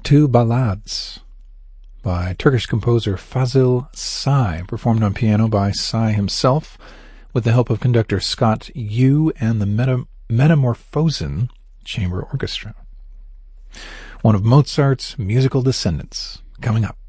Two Ballades by Turkish composer Fazıl Say, performed on piano by Say himself, with the help of conductor Scott Yu and the Metamorphosen Chamber Orchestra. One of Mozart's musical descendants, coming up.